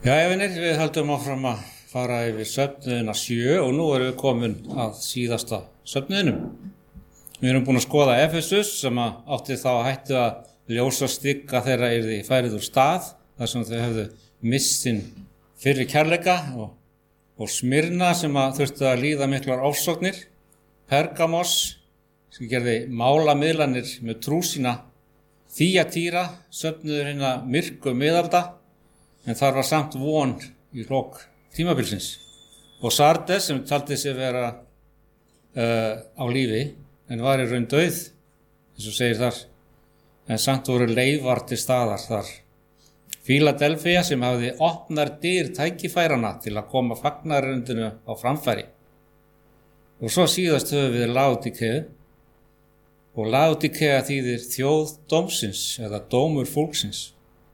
Jæja vinir, við höldum áfram að fara yfir söfnuðina 7 og nú erum við komin að síðasta söfnuðinum. Við erum búin að skoða Efesus sem átti þá að hættu að ljósa stikka þeirra yrði færið úr stað þar sem þau hefðu missin fyrri kærleika og Smyrna sem þurftu að líða miklar ofsóknir, Pergamos sem gerði málamiðlanir með trú sína, Þýatýra söfnuður hinna myrku miðalda en þar var samt von í lok tímabilsins og Sardes sem taldi sig vera á lífi en var í raun dauð, eins og segir þar, en samt voru leifar til staðar þar. Fíladelfía sem hafði opnar dyr tækifærana til að koma fagnaðarerindinu á framfæri. Og svo síðast höfum við Laodíkeu og Laodíkea þýðir þjóð dómsins eða dómur fólksins.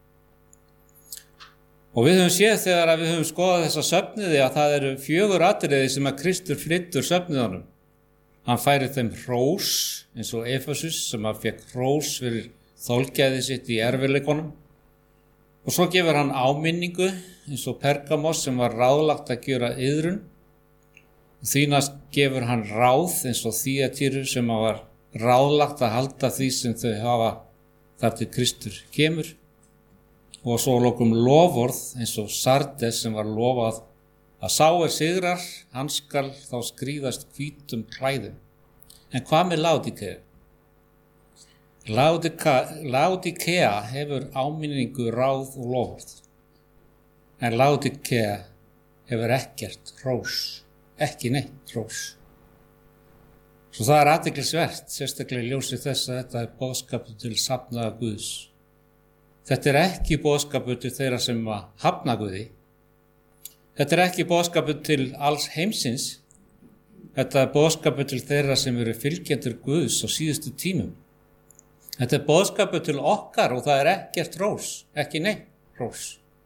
Og við höfum séð þegar við höfum skoðað þessa söfniði að það eru 4 atriði sem að Kristur flytur söfniðunum. Hann færir þeim hrós eins og Efesus sem að fekk hrós fyrir þolgæði sitt í erfiðleikunum. Og svo gefur hann áminningu eins og Pergamos sem var ráðlagt að gera iðrun. Því næst gefur hann ráð eins og Þýatýru sem var ráðlagt að halda því sem þau hafa þar til Kristur kemur. Og svo lokum loforð eins og Sardes sem var lofað að sá sigrar, hann skal þá skríðast hvítum klæðum. En hvað með Laodíkeu? Laodíkea hefur áminningu, ráð og loforð. En Laodíkea hefur ekkert hrós, ekki neitt hrós. Svo það athyglisvert, sérstaklega í ljósi þess að þetta boðskapur til safnaða Guðs. Þetta ekki boðskapur til þeirra sem hafna Guði. Þetta ekki boðskapur til alls heimsins. Þetta boðskapur til þeirra sem eru fylgjendur Guðs á síðustu tímum. Þetta boðskapur til okkar og það ekkert hrós, ekki neitt hrós.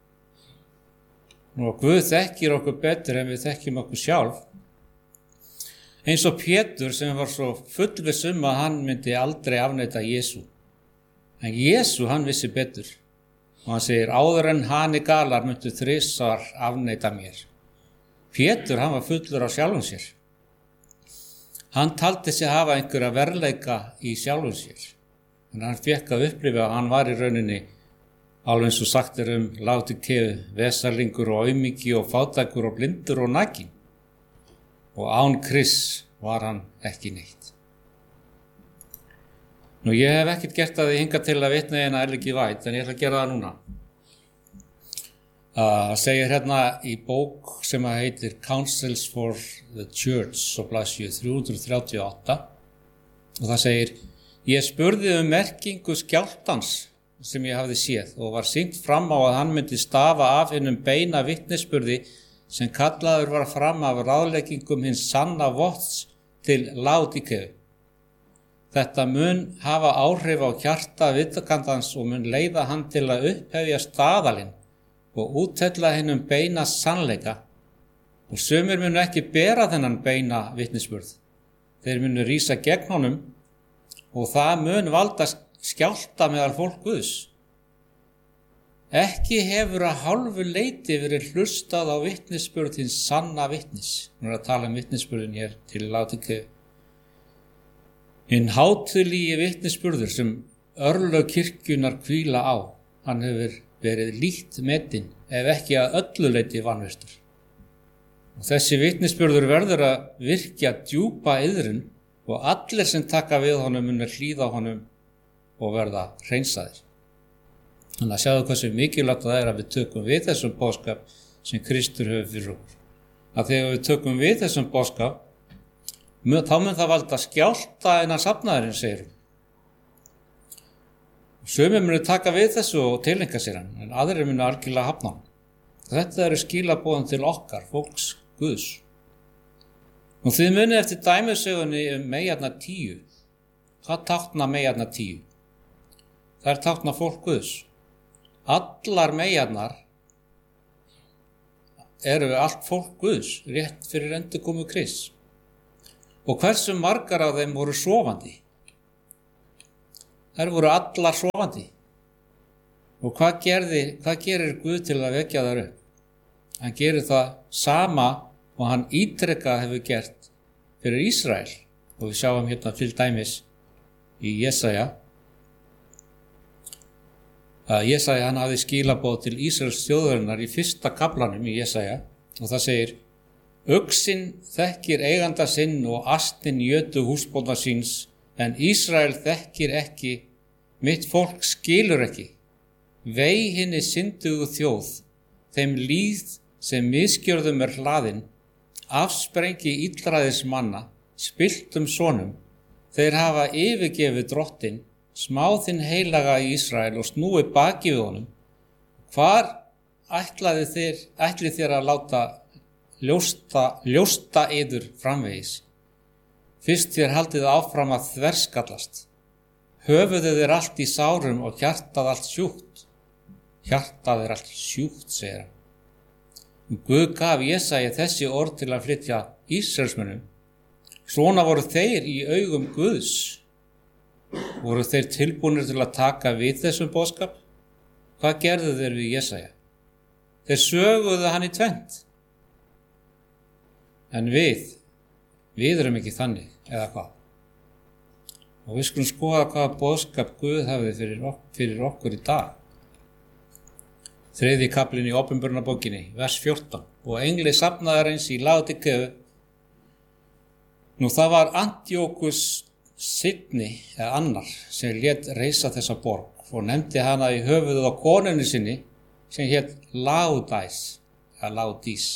Og Guð þekkir okkur betur en við þekkjum okkur sjálf. Eins og Pétur sem var svo fullviss að hann myndi aldrei afneita Jesú. En Jesú hann vissi betur og hann segir áður en hani galar myndu 3 afneita mér. Pétur hann var fullur á sjálfum sér. Hann taldi sig hafa einhverja verðleika í sjálfum sér. En hann fékk að upplifa að hann var í rauninni alveg eins og sagt Laodíkeu, vesalingur og aumingi og fátækur og blindur og nakinn. Og án Krists var hann ekki neitt. Nú ég hef ekkert gert að því hingað til að vitna eina Eligi White, en ég ætla að gera það núna. Það segir hérna í bók sem heitir Counsels for the Church og blaðsíðu 338 og það segir: Ég spurði merkingu skjálftans sem ég hafði séð og var sýnt fram á að hann myndi stafa af hinum beina vitnisburði sem kallaður var fram af ráðleggingum hins sanna votts til Laodíkeu. Þetta mun hafa áhrif á hjarta viðtakandans og mun leiða hann til að upphefja staðalinn og úttella hinum beina sannleika. Og sumir munu ekki bera þennan beina vitnisburð. Þeir munu rísa gegn honum og það mun valda skjálfta meðal fólk Guðs. Ekki hefur að hálfu leyti verið hlustað á vitnisburð hins sanna vitnis. Nú að tala vitnisburðin hér til Laodíkeu. Hinn hátíðligi vitnisburður sem örlög kirkjunnar hvíla á, hann hefur verið lítt metinn ef ekki að öllu leyti vanvirtur. Og þessi vitnisburður verður að virkja djúpa iðrun og allir sem taka við honum munu hlýða honum og verða hreinsaðir. Þannig að sjáðu hversu mikilvægt það að við tökum við þessum boðskap sem Kristur hefur fyrir okkur. Að þegar við tökum við þessum boðskap þá mun það valda skjálfta innan safnaðarins, segir hún. Sumir munu taka við þessu og tileinka sér hann, en aðrir munu algjörlega hafna hann. Þetta eru skilaboðin til okkar, fólks Guðs. Og þið munið eftir dæmisögunni meyjarnar 10. Hvað tákna meyjarnar 10? Það tákna fólk Guðs. Allar meyjarnar eru allt fólk Guðs, rétt fyrir endurkomu Krists. Og hversu margar af þeim voru sofandi? Þær voru allar sofandi. Og hvað gerir Guð til að vekja þær upp? Hann gerir það sama og hann ítrekað hefur gert fyrir Ísrael. Og við sjáum hérna til dæmis í Jesaja. Jesaja hann hafði skilaboð til Ísraels þjóðarinnar í fyrsta kaflanum í Jesaja og það segir: Uxinn þekkir eiganda sinn og astin jötu húsbónda síns, en Ísrael þekkir ekki, mitt fólk skilur ekki. Vei hinni syndugu þjóð, þeim líð sem misgjörðum hlaðin, afsprengi illræðis manna, spilltum sonum, þeir hafa yfirgefið Drottinn, smáðinn heilaga í Ísrael og snúi baki við honum. Hvar ætli þér að láta ljósta yður framvegis? Fyrst þér haldið áfram að þverskallast. Höfuðið er allt í sárum og hjartað allt sjúkt. Hjartað er allt sjúkt, segir hann. Guð gaf Jesaja þessi orð til að flytja Ísraelsmönnum. Svona voru þeir í augum Guðs. Voru þeir tilbúnir til að taka við þessum boðskap? Hvað gerðu þeir við Jesaja? Þeir söguðu hann í tvennt. En við erum ekki þannig, eða hvað? Og við skulum skoða hvaða boðskap Guð hafði fyrir okkur í dag. 3. kaflinn í Opinberunarbókinni, vers 14. Og engli safnaðarins í Laodíkeu. Nú það var Antíókus seinni eða annar sem lét reisa þessa borg og nefndi hana í höfuðið á konunni sinni sem hét Laodís.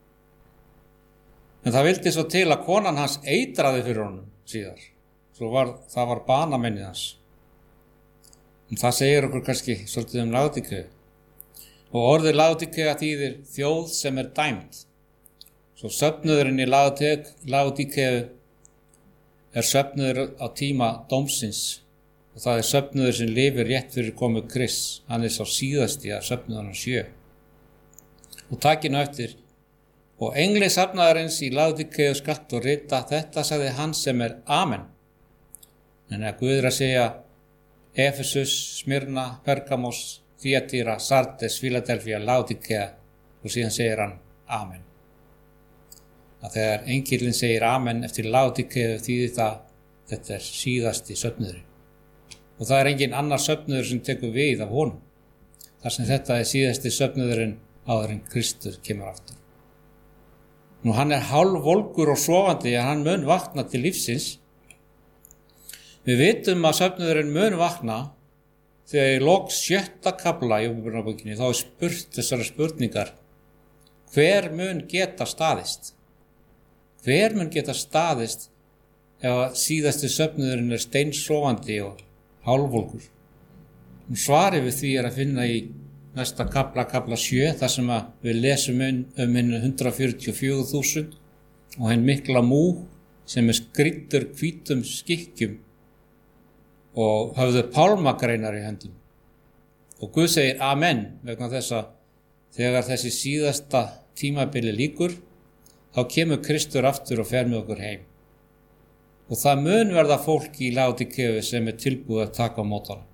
En það vildi svo til að konan hans eitraði fyrir honum síðar. Það var banamennið hans. En það segir okkur kannski svolítið Laodíkeu. Og orðið Laodíkea þýðir þjóð sem dæmd. Svo söfnuðurinn í Laodíkeu söfnuður á tíma dómsins. Og það söfnuður sem lifir rétt fyrir komu Krists. Hann sá síðasti að söfnuðurinn 7. Og takinu eftir. Og engli safnaðarins í Laodíkeu skalt og rita, þetta sagði hann sem Amen. En að Guð að segja Efesus, Smyrna, Pergamos, Þýatira, Sardes, Fíladelfía, Laodíkea og síðan segir hann Amen. Að þegar engillinn segir Amen eftir Laodíkeu þýðir það þetta síðasti söfnuðurinn. Og það engin annar söfnuður sem tekur við af honum. Þar sem þetta síðasti söfnuðurinn áður en Kristur kemur aftur. Nú hann hálfvolgur og sofandi að hann mun vakna til lífsins. Við vitum að söfnuðurinn mun vakna þegar í lok 7. kafla í Opinberunarbókinni þá spurt þessara spurningar: hver mun geta staðist? Hver mun geta staðist ef síðasti söfnuðurinn steinsofandi og hálfvolgur? Svarið við því að finna í næsta kafla 7, þar sem við lesum hinn 144.000 og hinn mikla múg sem skrýddur hvítum skikkjum og höfðu pálmagreinar í höndum. Og Guð segir Amen vegna þess að þegar þessi síðasta tímabili lýkur, þá kemur Kristur aftur og fer með okkur heim. Og það mun verða fólk í Laodíkeu sem tilbúið að taka á móti honum.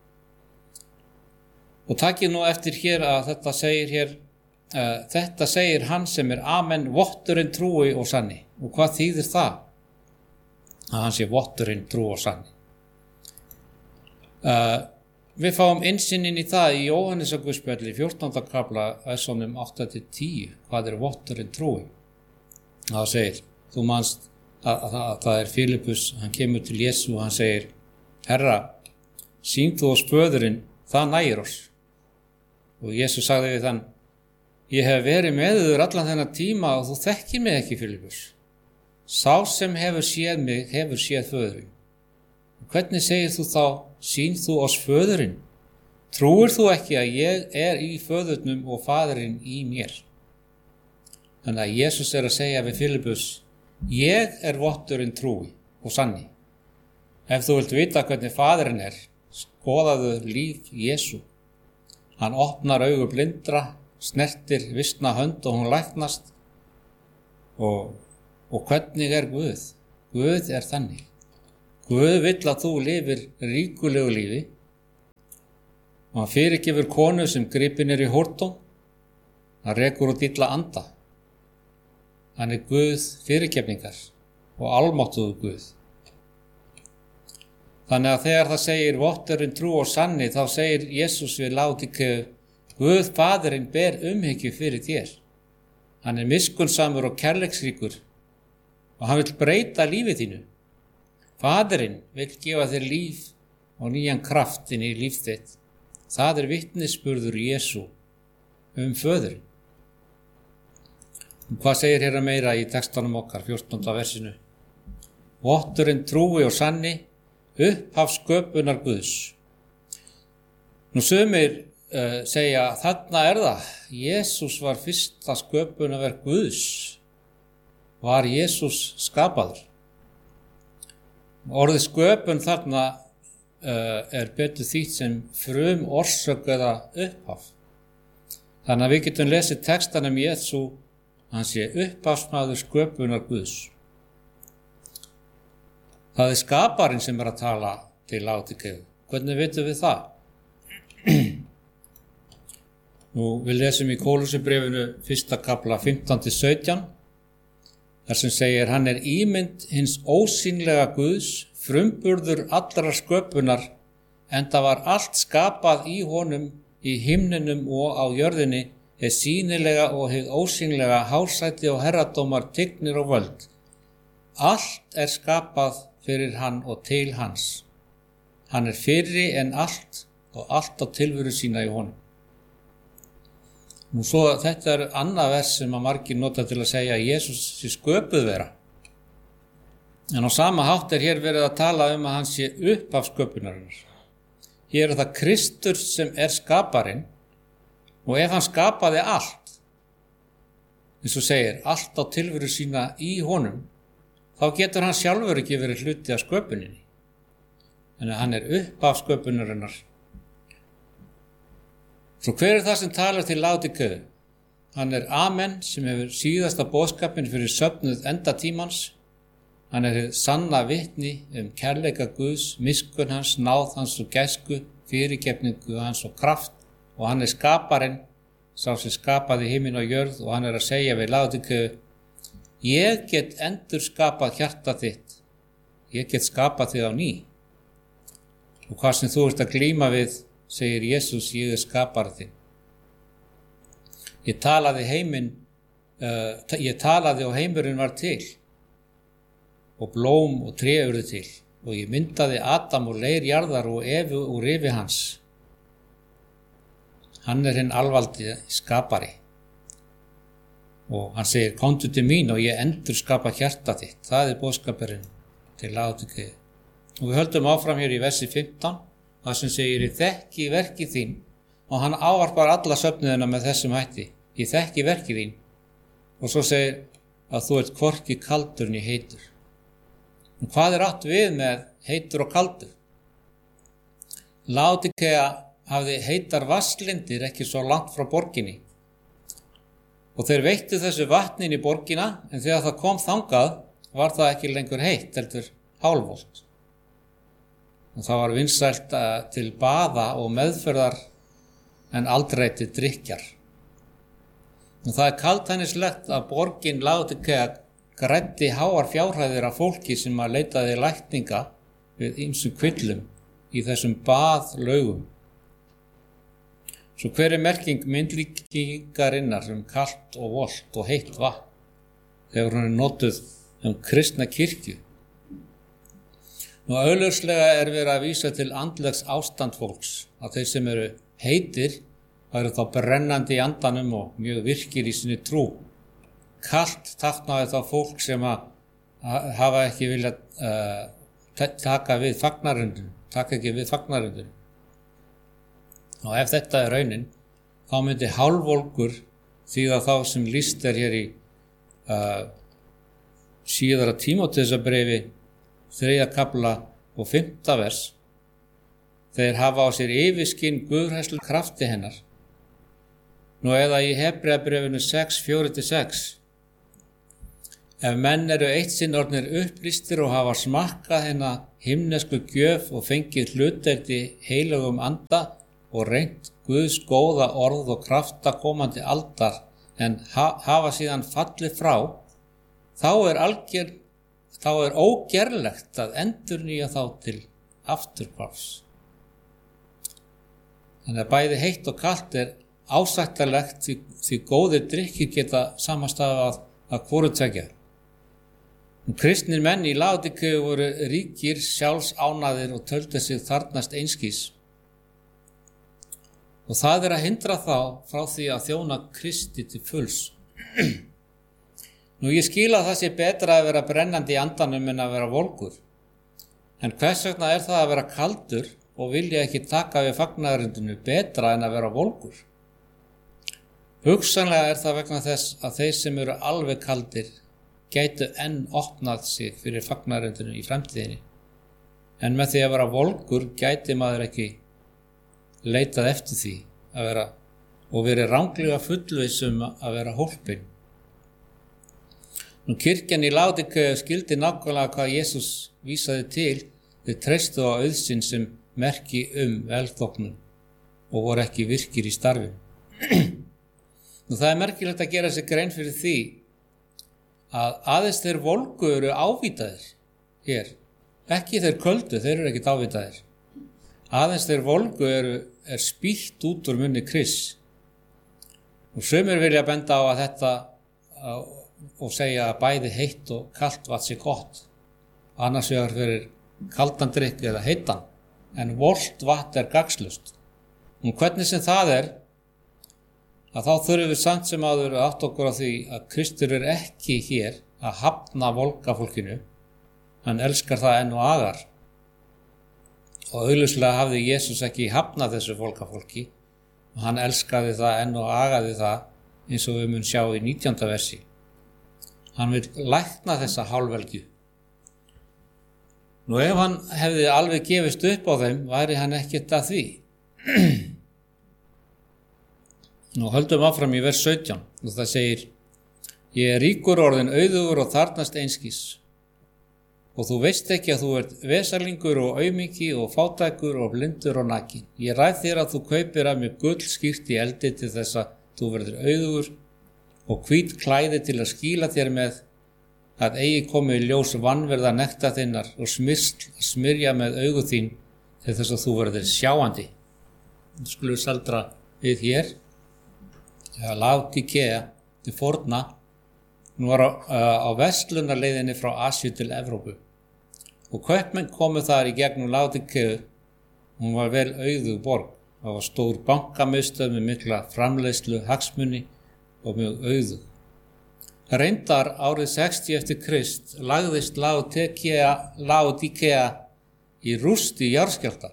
Og takið nú eftir hér að þetta segir hann sem Amen, votturinn trúi og sanni. Og hvað þýðir það? Að hann sé votturinn trúi og sanni. Við fáum innsýnin í það í Jóhannesarguðspjalli 14. kafla versum 8-10. Hvað votturinn trúi? Það segir, þú manst að það Filippus, hann kemur til Jesú og hann segir: Herra, sýn þú oss föðurinn, það nægir oss. Og Jesús sagði við hann: Ég hef verið með þér allan þennan tíma og þú þekkir mig ekki, Filippus. Sá sem hefur séð mig, hefur séð föðurinn. Og hvernig segir þú þá, sýn þú oss föðurinn? Trúir þú ekki að ég í föðurnum og faðurinn í mér? Þannig að Jesús að segja við Filippus: Ég votturinn trúi og sanni. Ef þú vilt vita hvernig faðurinn skoðaðu líf Jesú. Hann opnar augu blindra, snertir visna hönd og hún læknast. Og hvernig Guð? Guð þannig. Guð vill að þú lifir ríkulegu lífi. Og hann fyrirgefur konu sem gripin í hórdóm. Hann rekur út illa anda. Hann Guð fyrirgefningar og almáttugur Guð. Þannig að þegar það segir votturinn trú og sanni, þá segir Jesús við Laódíkeu: Guð Faðirinn ber umhyggju fyrir þér. Hann miskunnsamur og kærleiksríkur og hann vill breyta lífið þínu. Faðirinn vill gefa þér líf og nýjan kraft inn í líf þitt. Það vitnisburður Jesú Föðurinn. Hvað segir hér meira í textanum okkar, 14. versinu? Votturinn trúi og sanni, upphaf sköpunar Guðs. Nú sumir segja, þarna það. Jesús var fyrsta sköpunarverk Guðs. Var Jesús skapaður? Orðið sköpun þarna betur þýtt sem orsök eða upphaf. Þannig að við getum lesið textanum Jesú, hann sé upphafsmaður sköpunar Guðs. Það skaparinn sem að tala til Laódíkeu. Hvernig vitum við það? Nú, við lesum í Kólussubréfinu 1. kafla 15-17, þar sem segir, hann ímynd hins ósýnlega Guðs, frumburður allrar sköpunar, enda var allt skapað í honum, í himninum og á jörðinni, hið sýnilega og hið ósýnilega, hársæti og herradómar, tignir og völd. Allt skapað fyrir hann og til hans. Hann fyrri en allt og allt á tilveru sína í honum. Nú svo þetta annað vers sem að margir nota til að segja að Jesús sé sköpuð vera. En á sama hátt hér verið að tala að hann sé upphaf sköpunarinnar. Hér það Kristur sem skaparinn, og ef hann skapaði allt, eins og segir, allt á tilveru sína í honum, þá getur hann sjálfur ekki verið hluti af sköpuninni. En hann upphaf sköpunarinnar. Svo hver það sem talar til Laódíkeu? Hann Amen, sem hefur síðasta boðskapinn fyrir söfnuð endatímans. Hann sanna vitni kærleika Guðs, miskunn hans, náð hans og gæsku, fyrirgefningu hans og kraft, og hann skaparinn, sá sem skapaði himinn og jörð, og hann að segja við Laódíkeu: ég get endurskapað hjarta þitt, ég get skapað þig á ný. Og hvað sem þú ert að glíma við, segir Jesús, ég skapar þig. Ég talaði og heimurinn var til, og blóm og tré urðu til, og ég myndaði Adam og leir jarðar og Evu úr rifi hans. Hann hinn alvaldi skapari. Og hann segir, komdu til mín og ég endurskapa hjarta þitt. Það boðskapurinn til Laódíkeu. Og við höldum áfram hér í versi 15, það sem segir, ég þekki verki þín, og hann ávarpar alla söfnuðina með þessum hætti. Ég þekki verki þín. Og svo segir að þú ert hvorki kaldur né heitur. En hvað átt við með heitur og kaldur? Laódíkea hafði heitar vatnslindir ekki svo langt frá borginni. Og þeir veittu þessu vatnin í borgina, en þegar það kom þangað, var það ekki lengur heitt, heldur hálfvolt. Og það var vinsælt til baða og meðferðar en aldrei til drykkjar. Og það kaldhæðnislegt að borgin Laódíkea græddi háar fjárhæðir af fólki sem að leitaði lækninga við ýmsum kvillum í þessum baðlaugum. Svo hver merking myndlíkingarinnar kalt og volt og heitt vatn þegar hún notuð kristna kirkju? Nú augljóslega verið að vísa til andlegs ástand fólks, að þeir sem eru heitir væru þá brennandi í andanum og mjög virkir í sinni trú. Kalt táknaði þá fólk sem að hafa ekki viljað taka ekki við fagnarundunum. Og ef þetta raunin, þá myndi hálfvolgur þýða þá sem lýst hér í síðara Tímóteusarbréfi 3. kafla og 5. vers. Þeir hafa á sér yfirskinn guðhræðslu krafti hennar. Nú eða í Hebreabréfinu 6:4-6. Ef menn eru eitt sinn orðnir upplýstir og hafa smakkað himnesku gjöf og fengið hlutdeild í heilögum anda og reynt Guðs góða orð og krafta komandi aldar, en hafa síðan fallið frá, þá er ógerlegt að endurnýja þá til afturhvarfs. Þannig að bæði heitt og kalt er ásættanlegt því góðir drykkir geta samastafað að hvoru tveggja. Kristnir menn í Laodíkeu voru ríkir, sjálfsánægðir og töldu sig þarfnast einskis. Og það er að hindra þá frá því að þjóna Kristi til fulls. Nú ég skil að það sé betra að vera brennandi í andanum en að vera volgur. En hvers vegna er það að vera kaldur og vilja ekki taka við fagnaðarindinu betra en að vera volgur? Hugsanlega er það vegna þess að þeir sem eru alveg kaldir gætu enn opnað sig fyrir fagnaðarindinu í fremtíðinni. En með því að vera volgur gæti maður ekki leitað eftir því að vera og verið ranglega fullviss að vera hólpinn. Nú kirkjan í Laodíkeu skildi nákvæmlega hvað Jesús vísaði til, þeir treystu á auðsinn sem merki velþóknun og voru ekki virkir í starfi. Nú það er merkilegt að gera sér grein fyrir því að aðeins þeir volgu eru ávítaðir hér, ekki þeir köldu, þeir eru ekkert ávítaðir. Aðeins þeir volgu er spýtt út úr munni Krists. Og sumir vilja benda á að þetta og segja að bæði heitt og kalt vatn sé gott. Annars vegar fyrir kaldan drykk eða heitan, en volgt vatn er gagnslaust. Og hvernig sem það er, að þá þurfum við samt sem áður að átta okkur á því að Kristur er ekki hér að hafna volgafólkinu, hann elskar það enn og agar. Og augljóslega hafði Jesús ekki hafnað þessu volgafólki og hann elskaði það enn og agaði það eins og við mun sjá í 19. versi. Hann vil lækna þessa hálfvelgju. Nú ef hann hefði alveg gefist upp á þeim, væri hann ekkert að því. Nú höldum áfram í vers 17 og það segir: Ég er ríkur orðinn auðugur og þarfnast einskis. Og þú veist ekki að þú ert vesalingur og aumingi og fátækur og blindur og nakin. Ég ræð þér að þú kaupir af mér gull skýrt í eldi til þess að þú verður auðugur og hvít klæði til að skýla þér með, að eigi komi í ljós vanverða nekta þinnar og smyrja með augu þín til þess að þú verður sjáandi. Þú skulum saldra við hér. Laodíkea til forna, nú var á verslunarleiðinni frá Asíu til Evrópu. Og kaupmenn komu þar í gegnum Laodíkeu, hún var vel auðug borg. Það var stór bankamiðstöð með mikla framleiðslu, hagsmuni og mjög auðug. Reyndar árið 60 eftir Krist lagðist Laodíkea í rúst í jarðskjálfta.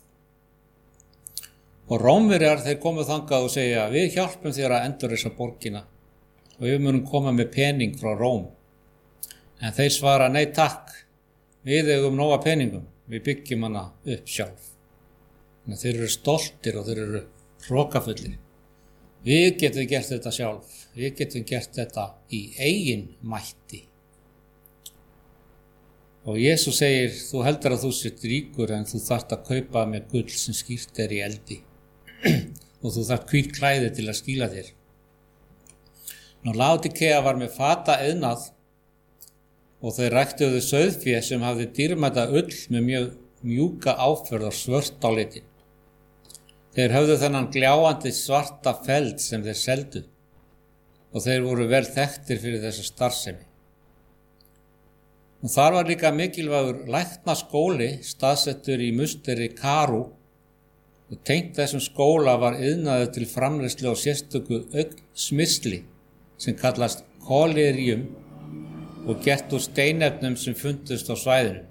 Og Rómverjar þeir komu þangað og segja: Við hjálpum þér að endurreisa borgina og við munum koma með pening frá Róm. En þeir svara: Nei takk, við eigum nóga peningum, við byggjum hana upp sjálf. En þeir eru stoltir og þeir eru hrokafullir. Við getum gert þetta sjálf, við getum gert þetta í eigin mætti. Og Jesús segir: Þú heldur að þú sért ríkur en þú þarft að kaupa með gull sem skýrt er í eldi. Og þú þarft hvít klæði til að skýla þér. Nú Laodíkea var með fata iðnað og þeir ræktuðu sauðfé sem hafði dýrmæta ull með mjög mjúka áferð og svört á litin. Þeir höfðu þennan gljáandi svarta feld sem þeir seldu og þeir voru vel þekktir fyrir þessa starfsemi. Og þar var líka mikilvægur læknaskóli staðsettur í musteri Karú og tengt þessum skóla var iðnaður til framleiðslu á sérstöku smyrsli sem kallast kolerium og gert úr steinefnum sem fundust á svæðinu.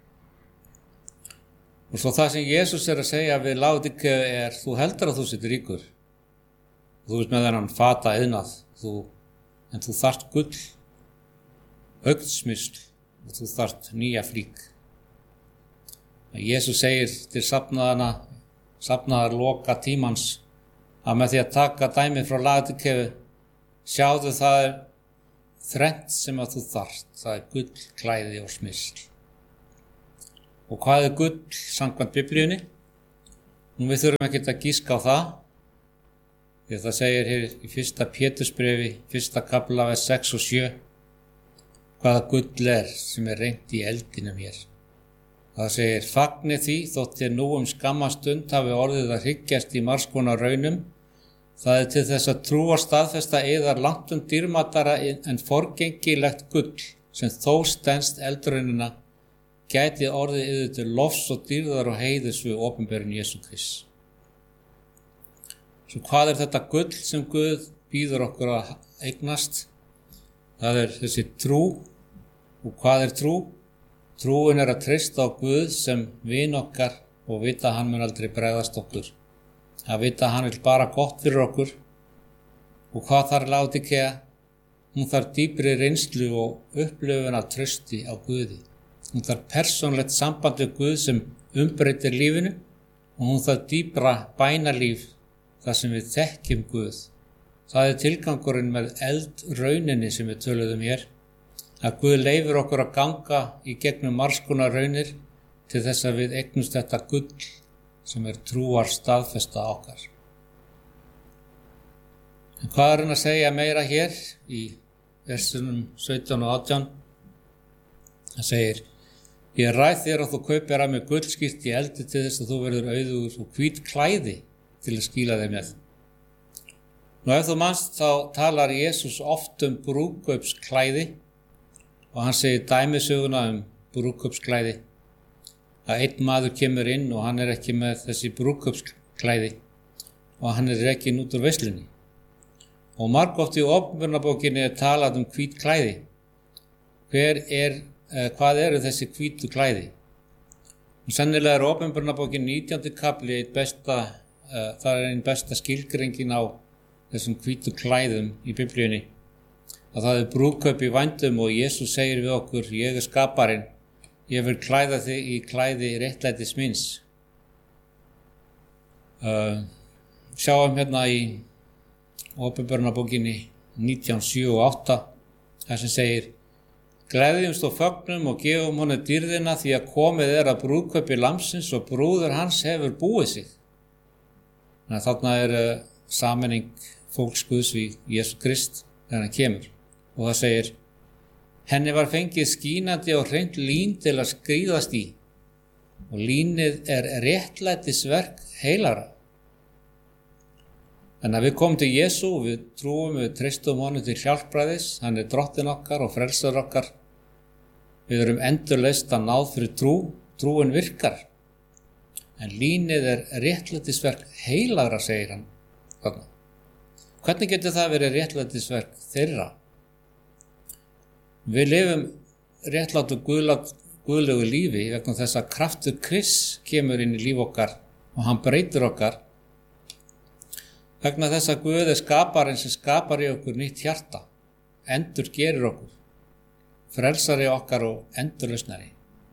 Og svo það sem Jesús er að segja við Laodíkeu er: Þú heldur að þú sért ríkur. Þú ert með þennan fata iðnað, en þú þarft gull, smyrsl og þú þarft nýja flík. Jesús segir til safnaðar loka tímans að með því að taka dæmi frá Laodíkeu: Sjáðu, það er þrennt sem að þú þarft, það er gull, klæði og smyrsl. Og hvað er gull samkvæmt Biblíunni? Nú við þurfum ekki að gíska á það. Því það segir hér í 1. Pétursbrefi, 1. kafla, vers 6 og 7, hvaða gull sem reynt í eldinum hér. Það segir, fagnið því þótt þér nú skamma stund hafi orðið að hyggjast í margs konar raunum. Það til þess að trúa staðfesta yðar langt dýrmætara en forgengilegt gull sem þó stenst eldraunina gæti orðið yður til lofs og dýrðar og heiðurs við opinberun Jesú Krist. Svo hvað þetta gull sem Guð býður okkur að eignast? Það þessi trú. Og hvað trú? Trúin að treysta á Guð sem vin okkar og vita að hann mun aldrei bregðast okkur. Að vita að hann vil bara gott fyrir okkur. Og hvað þarf Laodíkea? Hún þarf dýpri reynslu og upplifun af trausti á Guði. Hún þarf persónlegt samband við Guð sem umbreytir lífinu og hún þarf dýpra bænalíf þar sem við þekkjum Guð. Það tilgangurinn með eldrauninni sem við töluðum hér, að Guð leyfir okkur að ganga í gegnum margs konar raunir til þess að við eignumst þetta gull sem trúar staðfesta okkar. En hvað hann að segja meira hér í versunum 17 og 18? Það segir, ég ræð þér að þú kaupir að mig gullskýrt í eldi til þess að þú verður auðugur og hvít klæði til að skýla þeim með. Nú ef þú manst þá talar Jesús oft brúðkaupsklæði og hann segir dæmisöguna brúðkaupsklæði. Að einn maður kemur inn og hann ekki með þessi brúðkaupsklæði og hann rekinn út úr veislunni. Og margoft í opinberunarbókinni talað hvít klæði. Hvað eru þessi hvítu klæði? Og sennilega opinberunarbókin 19. kapli það einn besta skilgreiningin á þessum hvítu klæðum í Biblíunni. Að það brúðkaup í vændum og Jesús segir við okkur, ég skaparinn, ég vil klæða þig í klæði réttlætis míns. Sjáum hérna í opinberunarbókinni 19, 7 og 8, þar sem segir, gleðjumst og fögnum og gefum honum dýrðina því að komið að brúðkaupi lambsins og brúður hans hefur búið sig. Þannig að þarna sameining fólks Guðs við Jesú Krist þegar hann kemur. Og það segir, henni var fengið skínandi og hreint lín til að skríðast í og línið réttlætisverk heilara. En að við komum til Jesú, við trúum, við treystum honum til hjálpræðis, hann drottinn okkar og frelsar okkar. Við erum endurlaust að náð fyrir trú, trúin virkar. En línið réttlætisverk heilara, segir hann. Þarna. Hvernig getur það verið réttlætisverk þeirra? Við lifum réttlátu guðlegu lífi vegna þess að kraftur Krists kemur inn í líf okkar og hann breytir okkar. Vegna þess að Guð skaparinn sem skapar í okkur nýtt hjarta, endur gerir okkur, frelsari okkar og endurlausnari.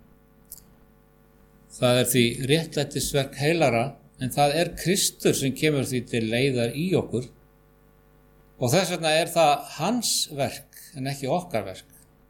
Það því réttlætisverk heilara, en það Kristur sem kemur því til leiðar í okkur og þess vegna það hans verk en ekki okkar verk.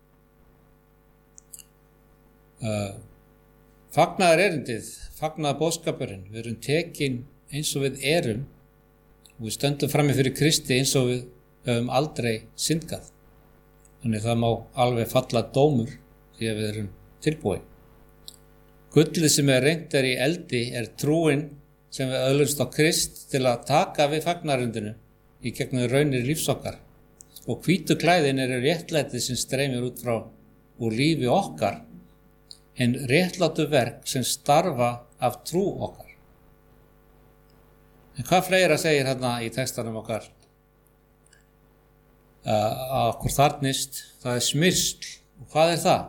Fagnaðar erindið, fagnaðar boðskapurinn, við erum tekin eins og við erum og við stöndum frammi fyrir Kristi eins og við höfum aldrei syndgað. Þannig það má alveg falla dómur því að við erum tilbúin. Gullið sem reynt í eldi trúin sem við öðlumst á Krist til að taka við fagnaðarindinu í gegnum raunir lífs okkar. Og hvítu klæðin réttlætið sem streymir út frá úr lífi okkar, en réttlátu verk sem starfa af trú okkar. En hvað fleira segir hérna í textanum okkar? Að okkur þarnist, það smyrsl. Og hvað það?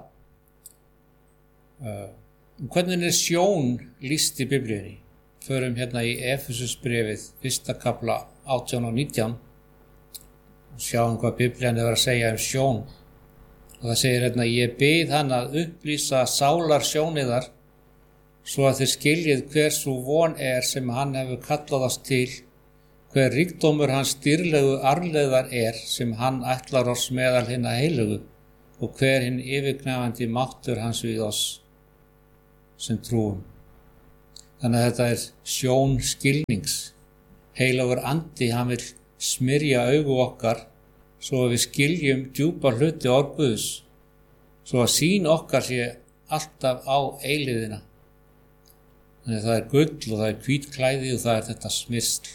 Hvernig sjón lýst í Biblíunni? Förum hérna í Efesusbréfið, 1. kapla 18 og 19 og sjáum hvað Biblían að segja sjón. Og það segir hérna, ég bið hann að upplýsa sálar sjóniðar svo að þið skiljið hver svo von sem hann hefur kallað oss til, hver ríkdómur hans dýrlegu arfleifðar sem hann ætlar oss meðal hinna heilugu og hver hinn yfirgnæfandi máttur hans við oss sem trúum. Þannig að þetta sjón skilnings. heilagur andi, hann vill smyrja augu okkar svo að við skiljum djúpa hluti orð Guðs, svo að sýn okkar sé alltaf á eilífðina. Þannig að það er gull og það er hvít klæði og það er þetta smyrsl.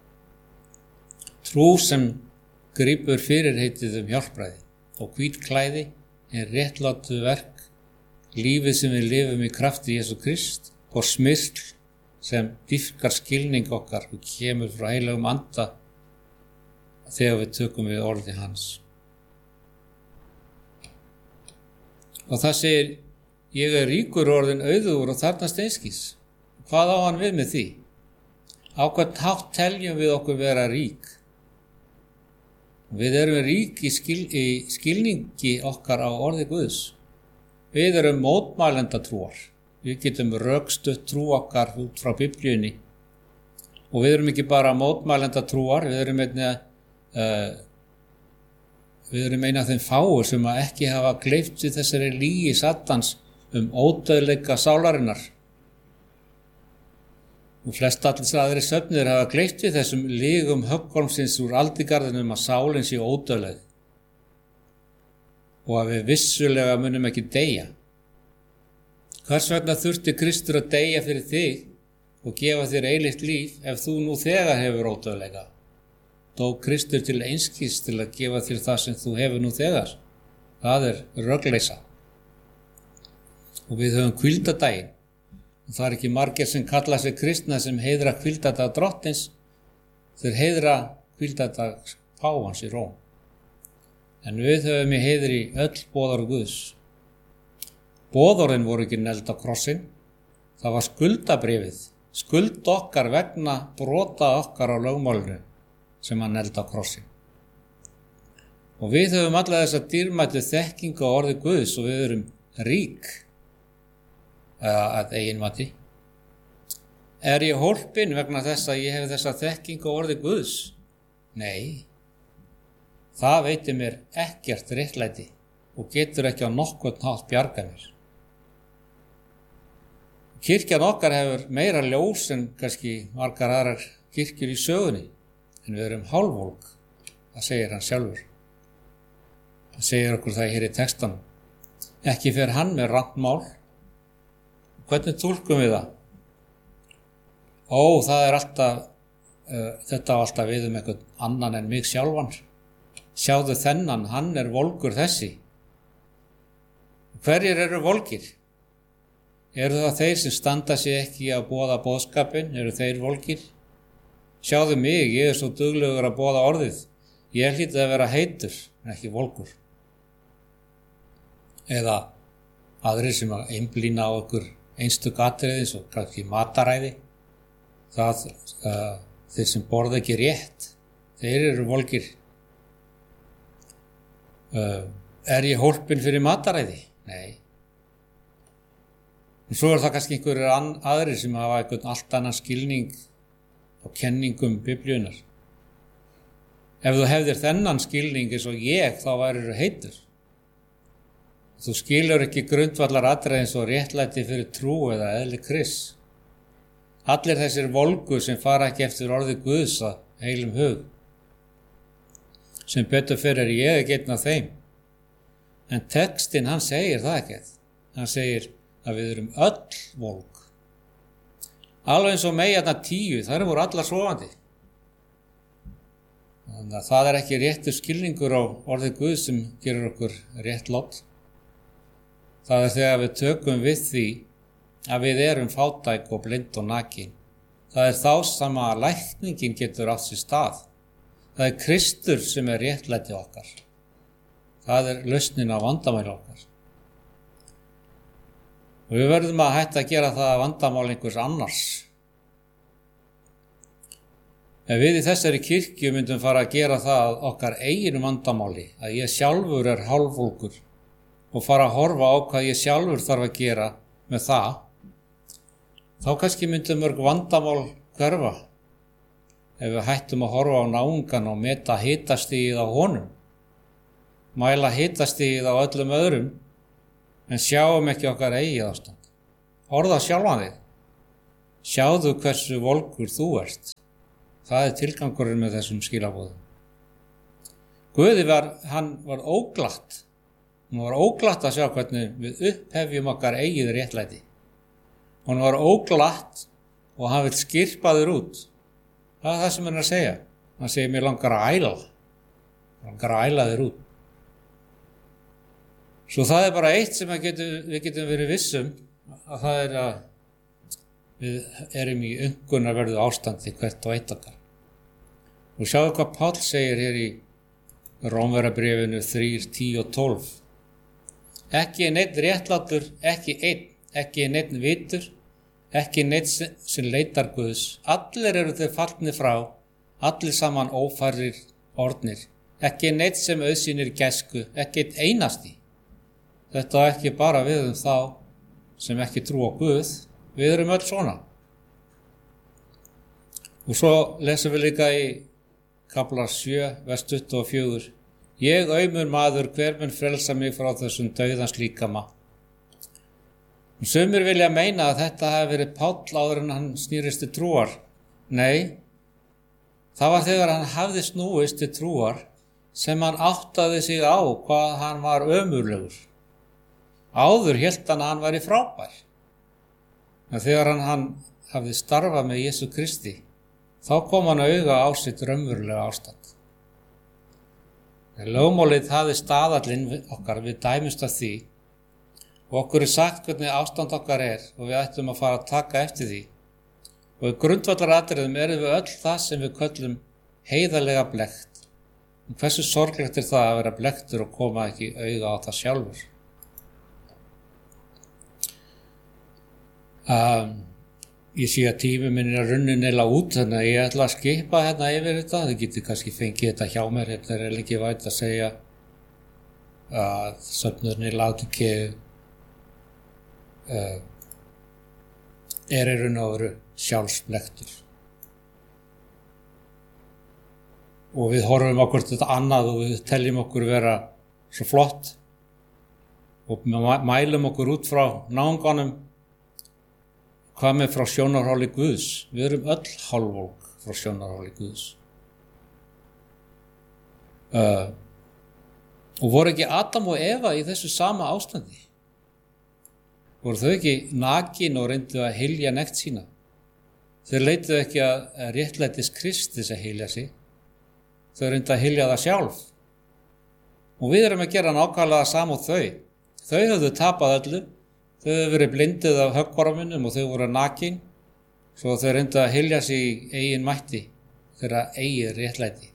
Trú sem grípur fyrirheitið hjálpræði og hvít klæði er réttlátu verk, lífið sem við lifum í krafti Jesú Krist, og smyrsl sem dýpkar skilning okkar og kemur frá heilagum anda þegar við tökum við orði hans. Og það segir, ég er ríkur orðin auðugur og þarnast einskis. Hvað á hann við með því? Á hvern hátt teljum við okkur vera rík? Við erum rík í skilningi okkar á orði Guðs. Við erum mótmælendatrúar. Við getum rökstutt trú okkar út frá Biblíunni. Og við erum ekki bara mótmælendatrúar, við erum eina af þeim fáir sem ekki hafa gleypt við þessari lygi Satans ódauðleika sálarinnar. Og flest allir aðrir söfnir hafa gleypt við þessum lygum höggormsins úr aldigarðinum að sálinn sé ódauðleg og að við vissulega munum ekki deyja. Hvers vegna þurfti Kristur að deyja fyrir þig og gefa þér eilíft líf ef þú nú þegar hefur ódauðleika? Dó Kristur til einskis til að gefa þér það sem þú hefur nú þegar. Það er rögleysa. Og við höfum hvíldardaginn. Og það er ekki margir sem kalla sig kristna sem heiðra hvíldardag drottins. Þeir heiðra hvíldardag páfans í Róm. En við höfum í heiðri öll boðorð Guðs. Boðorðin voru ekki negld á krossin. Það var skuldabréfið. Skuld okkar vegna brota okkar á lögmálinu sem hann negld á krossin. Og við höfum alla þessa dýrmætu þekkingu á orði Guðs og við erum rík að eigin mati. Er ég hólpinn vegna þess að ég hef þessa þekkingu á orði Guðs? Nei. Það veitir mér ekkert réttlæti og getur ekki á nokkurn hátt bjarga mér. Kirkjan okkar hefur meira ljós en kannski margar aðrar kirkjur í sögunni, en við erum hálfvolk, það segir hann sjálfur. Það segir okkur það hér í textanum. Ekki fer hann með rangt mál. Hvernig túlkum við það? Það er alltaf, þetta á alltaf við einhvern annan en mig sjálfan. Sjáðu þennan, hann er volgur þessi. Hverjir eru volgir? Eru það þeir sem standa sig ekki að boða boðskapinn? Eru þeir volgir? Sjáðu mig, ég er svo duglegur að boða orðið. Ég hlýt að vera heitur, en ekki volgur. Eða aðrir sem að einblína á okkur einstök atriði, svo kannski mataræði. Þeir sem borða ekki rétt, þeir eru volgir. Er ég hólpinn fyrir mataræði? Nei. En svo er það kannski einhverjir aðrir sem hafa einhvern allt annan skilning og kenningum Biblíunnar. Ef þú hefðir þennan skilning eins og ég, þá værir þú heitur. Þú skilur ekki grundvallar atriði eins og réttlæti fyrir trú eða eðli Krists. Allir þessir volgur sem fara ekki eftir orði Guðs að heilum hug. Sem betur fyrir ég ekki einn af þeim. En textinn hann segir það ekki. Hann segir að við erum öll volg. Alveg eins og meyjarnar 10, þær voru allar sofandi. Þannig að það er ekki réttur skilningur á orði Guðs sem gerir okkur réttlát. Það er þegar við tökum við því að við erum fátæk og blind og nakin. Það er þá sem að lækningin getur átt sér stað. Það er Kristur sem er réttlæti okkar. Það er lausnin á vandamáli okkar. Og við verðum að hætta að gera það vandamál einhvers annars. Ef við í þessari kirkju myndum fara að gera það okkar eigin vandamáli, að ég sjálfur er hálfvolgur og fara að horfa á hvað ég sjálfur þarf að gera með það, þá kannski myndum mörg vandamál hverfa. Ef við hættum að horfa á náungan og meta hitastigið á honum, mæla hitastigið á öllum öðrum, en sjáum ekki okkar eigið ástand. Horfðu á sjálfan þig. Sjáðu hversu volgur þú ert. Það tilgangurinn með þessum skilaboðum. Guði hann var óglatt. Hann var óglatt að sjá hvernig við upphefjum okkar eigið réttlæti. Hann var óglatt og hann vill skyrpa þér út. Það það sem hann að segja. Hann segir, mér langar að æla. Langar að æla þér út. Svo það bara eitt sem við getum verið vissum, að það að við erum í unggunarverðu ástandi hvert og eitt okkar. Og sjáðu hvað Páll segir hér í Rómverjabréfinu 3, 10 og 12. Ekki neinn réttlátur, ekki neinn vitur, ekki neinn sem leitar Guðs. Allir eru þeir fallnir frá, allir saman ófærir orðnir. Ekki neinn sem auðsýnir gæsku, ekki einn einasti. Þetta ekki bara við þá sem ekki trú á Guð. Við erum öll svona. Og svo lesum við líka í kafla 7, vers 24. Ég aumur maður, hver mun frelsa mig frá þessum dauðans líkama. Og sumir vilja meina að þetta hafi verið Páll áður en hann snýrist til trúar. Nei, það var þegar hann hafði snúist til trúar sem hann áttaði sig á hvað hann var ömurlegur. Áður hélt hann að hann væri frábær. En þegar hann hafði starfað með Jesú Kristi, þá kom hann auga á sitt raunverulega ástand. En lögmálið hafði staðallinn okkar við dæmumst af því og okkur sagt hvernig ástand okkar og við ættum að fara að taka eftir því. Og í grundvallaratriðum erum við öll það sem við köllum heiðarlega blekkt. En hversu sorglegt það að vera blekktur og koma ekki auga á það sjálfur? Ég sé að tími minn að runnin eila út, þannig að ég ætla að skipa yfir þetta. Þið getið kannski fengið þetta hjá mér, þetta ekki vænt að segja að söfnurinn í Laodíkeu í raun og veru sjálfsblekktur. Og við horfum okkur til þetta annað og við teljum okkur vera svo flott og mælum okkur út frá náunganum. Hvað með frá sjónarhóli Guðs? Við erum öll hálfvolk frá sjónarhóli Guðs. Og voru ekki Adam og Eva í þessu sama ástandi? Voru þau ekki nakin og reyndu að hylja nekt sína? Þau leituðu ekki að réttlætis Kristis að hylja sig. Þau reyndu að hylja það sjálf. Og við erum að gera nákvæmlega sama og þau. Þau höfðu tapað öllu. Þau hefur verið blindið af höggorminum og þau voru nakin, svo þau reyndu að hylja sig í eigin mætti, þeirra eigið réttlæti.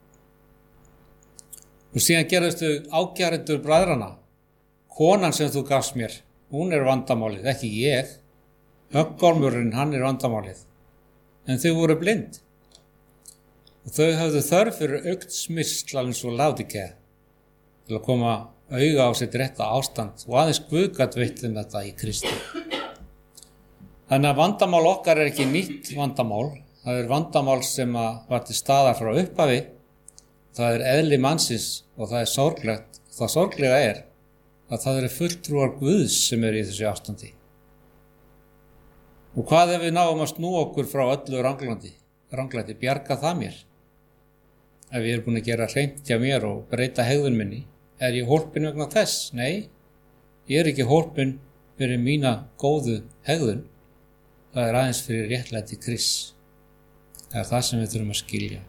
Og síðan gerðust þau ágærendur bræðrana. Konan sem þú gafst mér, hún vandamálið, ekki ég. Höggormurinn, hann vandamálið. En þau voru blind. Og þau höfðu þörf fyrir aukt smyrsl eins og Laodíkeu til að koma auga á sitt rétta ástand og aðeins Guð gat veitt þeim þetta í Kristi. Þannig að vandamál okkar ekki nýtt vandamál. Það vandamál sem var til staðar frá upphafi. Það eðli mannsins og það sorglegt. Það sorglega að það fulltrúar Guðs sem í þessu ástandi. Og hvað ef við náum að snúa okkur frá öllu ranglæti, bjarga það mér? Ef ég búin að gera hreint hjá mér og breyta hegðun minni, ég hólpin vegna þess? Nei, ég ekki hólpin fyrir mína góðu hegðun. Það aðeins fyrir réttlæti Krists. Það það sem við þurfum að skilja.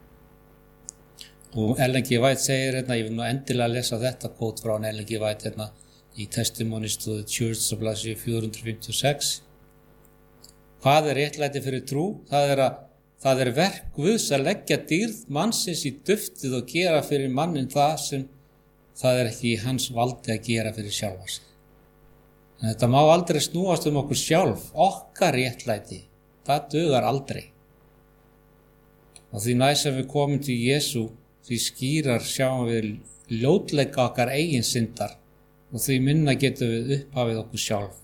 Og Ellen G. White segir ég vil nú endilega lesa þetta kvót frá Ellen G. White í Testimonies to the Church of Blaðsíðu 456. Hvað réttlæti fyrir trú? Það verk Guðs að leggja dýrð mannsins í duftið og gera fyrir mannin það sem það ekki í hans valdi að gera fyrir sjálfa sig. En þetta má aldrei snúast okkur sjálf, okkar réttlæti, það dugar aldrei. Og því næst sem við komum til Jesú, því skýrar sjáum við ljótleika okkar eigin syndar og því minna getum við upphafið okkur sjálf.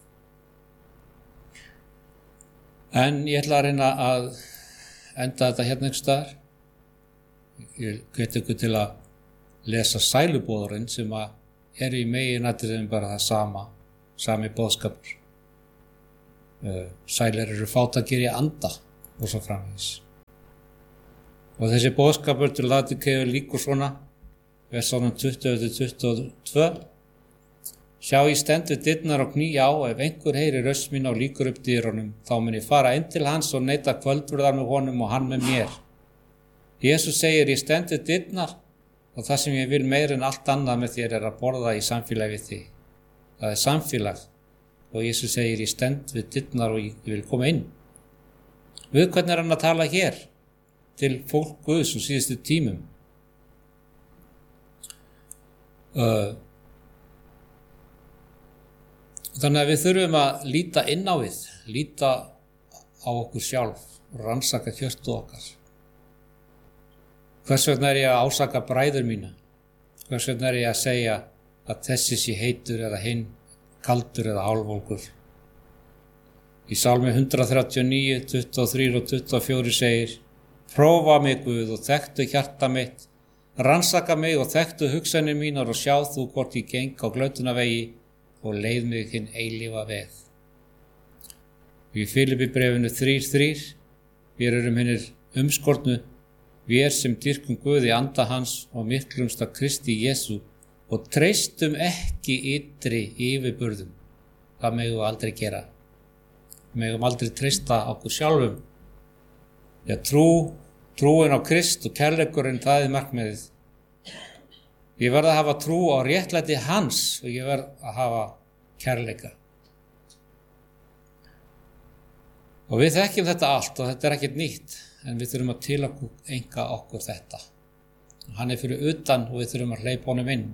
En ég ætla að reyna að enda þetta einhvers staðar. Ég hveti ykkur til að lesa sælubóðurinn sem í meginatriðum bara það sami boðskapur. Sælir eru fátækir í anda og svo framvegis. Og þessi boðskapur til Laodíkeu líkur svona, versunum 20-22. Sjá, ég stend við dyrnar og kný á, ef einhver heyrir röst mín og lýkur upp dyrunum, þá mun ég fara inn til hans og neita kvöldverðar með honum og hann með mér. Jesús segir, ég stend við dyrnar og það sem ég vil meira en allt annað með þér að borða í samfélagi við þig. Það samfélag og Jesús segir, ég stend við dyrnar og ég vil koma inn. Við hvernig hann að tala hér til fólk Guðs og síðustu tímum? Þannig að við þurfum að líta inn á við, líta á okkur sjálf og rannsaka hjörtu okkar. Hvers vegna ég að ásaka bræður mína? Hvers vegna ég að segja að þessi sé heitur eða hinn, kaldur eða hálfvolgur? Í Sálmi 139, 23 og 24 segir, prófa mig Guð og þekktu hjarta mitt, rannsaka mig og þekktu hugsanir mínar og sjá þú hvort ég geng á glötunarvegi og leið mig hinn eilífa veg. Í Filippíbrefinu 3:3, við erum hinnir umskornu, við sem dyrkum Guð í anda hans og miklumst að Kristi Jesú og treystum ekki ytri yfirburðum. Það megum við aldrei gera. Við megum aldrei treysta okkur sjálfum. Já, trúin á Krist og kærleikurinn, það markmiðið. Ég verð að hafa trú á réttlæti hans og ég verð að hafa kærleika. Og við þekkjum þetta allt og þetta ekkert nýtt, en við þurfum að tileinka okkur þetta. Hann fyrir utan og við þurfum að hleypa honum inn.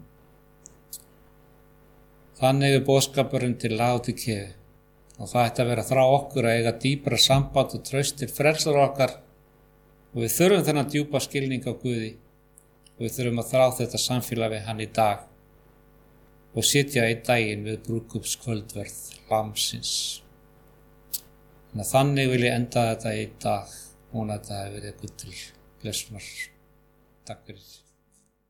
Þannig boðskapurinn til Laodíkeu og það ætti að vera þrá okkur að eiga dýpra samband og traust til frelsara okkar og við þurfum þennan djúpa skilning á Guði og við þurfum að þrá þetta samfélag við hann í dag og sitja í daginn við brúðkaupskvöldverð Lambsins. Þannig vil ég enda þetta í dag og þetta hefur verið Guð til blessunar. Takk fyrir.